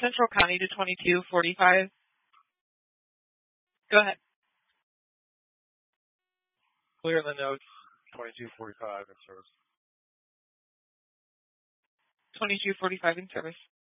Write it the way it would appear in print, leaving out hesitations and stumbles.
Central County to 2245. Go ahead. Clear the notes, 2245 in service. 2245 in service.